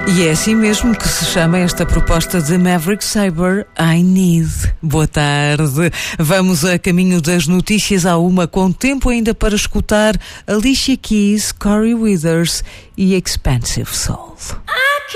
E é assim mesmo que se chama esta proposta de Maverick Sabre, I Need. Boa tarde. Vamos a caminho das notícias à uma, com tempo ainda para escutar Alicia Keys, Corey Withers e Expensive Soul.